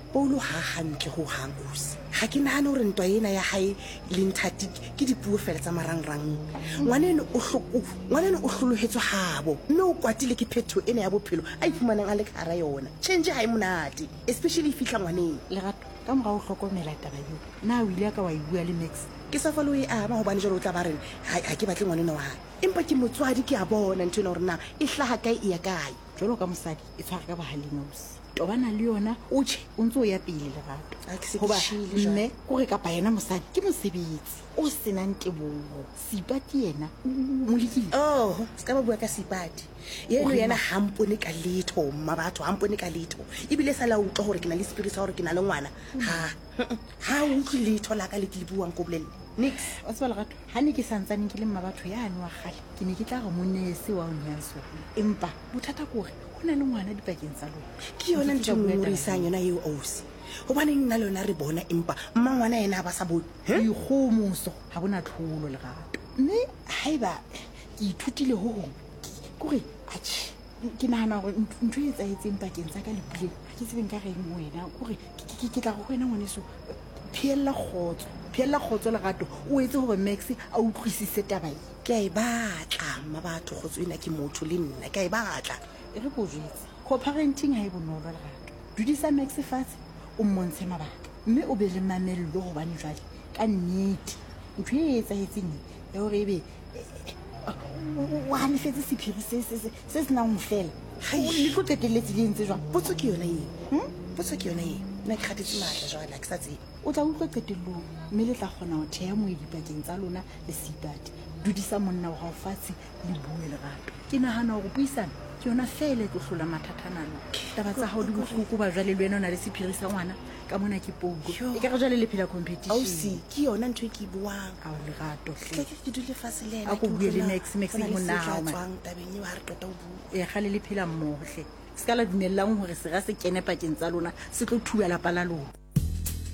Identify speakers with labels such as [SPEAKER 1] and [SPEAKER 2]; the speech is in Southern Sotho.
[SPEAKER 1] Paulo ha hantle ho hang Ausi. Ha ke nahane hore ntwa ena ya hae le nthati ke dipuo fela tsa marangrang. Ngwaneno o hlolohetswe habo. Mme o kwatile ke phetho ena ya bophelo a iphumanang a le ka hara yona. Change ha e monate, especially fihla ngwaneng.
[SPEAKER 2] Lerato ka mora o hlokomela taba eo. Na o ile ka wa ibua le Max?
[SPEAKER 1] Ke sa follow e ama hobane jalo o tla ba rena ha ke batle ngwaneno wa hae. Empa ke motswadi ke a bona ntwe hore na e hlaha kae e ya kae.
[SPEAKER 2] Jalo ka mosadi e tshwara ka bahaleng Ausi. Tobana le yona o tjhe o ntse o ya pele Lerato. Hoba mme kore kapa yena mosadi ke mosebetsi o senang teboho. Sipati yena mo lekile.
[SPEAKER 1] Oh, ska ba bua ka Sipati. Yena hampone ka letho mma batho hampone ka letho. Ibile sala o utlwa hore ke na le spirit hore ke na le ngwana. Ha o utlwe letho la ka le ke buang ko bolelle. Nix.
[SPEAKER 2] O tswa Lerato. Ha ne ke santsane ke le mma batho ya ne wa gale. Ke ne ke tla ga monese wa o nyanso. Empa bothata kore hona le ngwana dipakeng tsa lona.
[SPEAKER 1] Ke yona ntho mo re isang yona eo Ausi. Hobane nna le yona re bona empa mma ngwana yena ba sa bone.
[SPEAKER 2] Ikgomoso ha bona tlholo Lerato. Mme haiba ke ithutile ho hong kore atjhe ke nahana hore ntho e tsaetseng pakeng tsa ka le pile ha ke tsebe nka reng wena kore ke tla go wena ngwaneso phiella khotso Lerato o etse hoba Max a utlwisise taba e.
[SPEAKER 1] Ke a e batla mma batho khotso ena ke motho le nna ke a e batla.
[SPEAKER 2] E re go jwetse co-parenting ha e bonolo Lerato. Dudisa Max fatshe o mmontshe mabaka mme o be le mamello hobane jwale ka nnete ntho e etsahetseng ya hore ebe o hanefetse sephiri se senang fela le tlo qetelletse di entse jwang.
[SPEAKER 1] Potso ke yona e nna ke kgathetse matla jwale ke sa tsebe
[SPEAKER 2] o tla utlwa qetellong mme le tla kgona ho theha moedi pakeng tsa lona le Sipati. Dudisa monna wa hao fatshe le bue Lerato. Ke nahana hore puisana ke yona fela e tlo hlola mathathanalo. Taba tsa hao di bohloko ba jwale le wena o na le sephiri sa ngwana ka mona ke Paulo e ka re jwale le phela competition.
[SPEAKER 1] Ausi ke yona ntho e ke buang
[SPEAKER 2] a Lerato
[SPEAKER 1] ke dule fatshe le
[SPEAKER 2] a go bue le Max monna hao
[SPEAKER 1] tswang tabeng e wa re tota o bua
[SPEAKER 2] e gale le phela mmohle ska la dumellang hore se ra se kene pakeng tsa lona se tlo thuba la pala lona.